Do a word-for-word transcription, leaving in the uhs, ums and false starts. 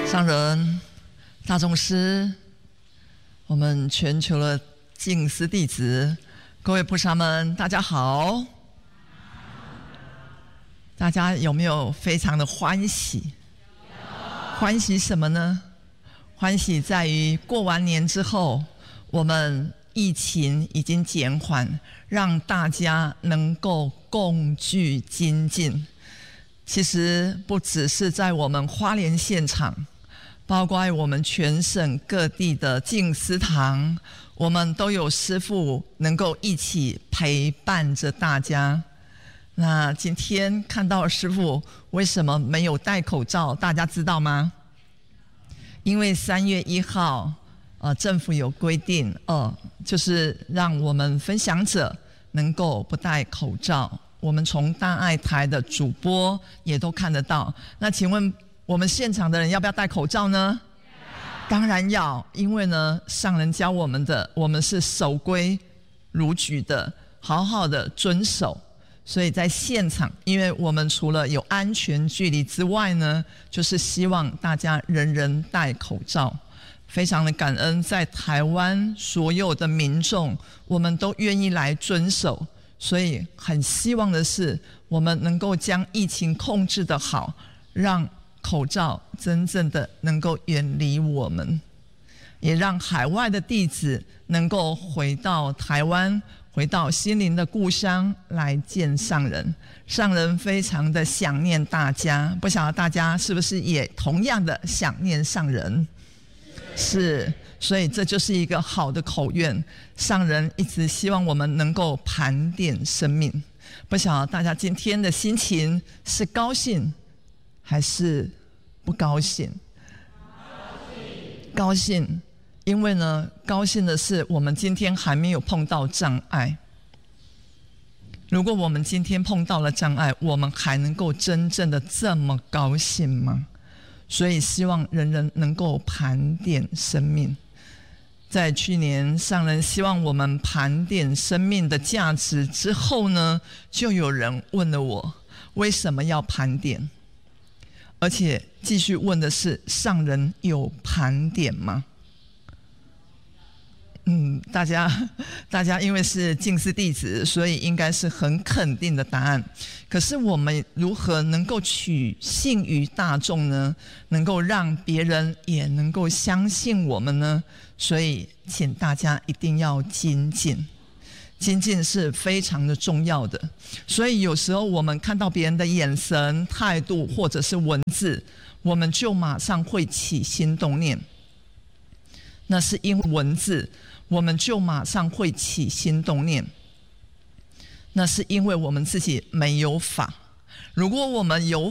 上人、大宗师，我们全球的净思弟子，各位菩萨们，大家好！大家有没有非常的欢喜？欢喜什么呢？欢喜在于过完年之后，我们疫情已经减缓，让大家能够共聚精进。其实不只是在我们花莲现场，包括我们全省各地的净思堂，我们都有师父能够一起陪伴着大家。那今天看到师父为什么没有戴口罩，大家知道吗？因为三月一号，呃，政府有规定，呃，就是让我们分享者能够不戴口罩。我们从大爱台的主播也都看得到。那请问我们现场的人要不要戴口罩呢？当然要，因为呢，上人教我们的，我们是守规如矩的，好好的遵守。所以在现场，因为我们除了有安全距离之外呢，就是希望大家人人戴口罩。非常的感恩，在台湾所有的民众，我们都愿意来遵守。所以很希望的是，我们能够将疫情控制得好，让口罩真正的能够远离我们，也让海外的弟子能够回到台湾，回到心灵的故乡来见上人。上人非常的想念大家，不晓得大家是不是也同样的想念上人？是，所以这就是一个好的口愿。上人一直希望我们能够盘点生命。不晓得大家今天的心情是高兴还是不高兴？高兴，因为呢，高兴的是我们今天还没有碰到障碍。如果我们今天碰到了障碍，我们还能够真正的这么高兴吗？所以希望人人能够盘点生命。在去年上人希望我们盘点生命的价值之后呢，就有人问了我为什么要盘点，而且继续问的是上人有盘点吗？嗯，大家大家因为是净思弟子，所以应该是很肯定的答案。可是我们如何能够取信于大众呢？能够让别人也能够相信我们呢？所以请大家一定要精进，精进是非常的重要的。所以有时候我们看到别人的眼神、态度或者是文字，我们就马上会起心动念。那是因为文字，我们就马上会起心动念，那是因为我们自己没有法。如果我们有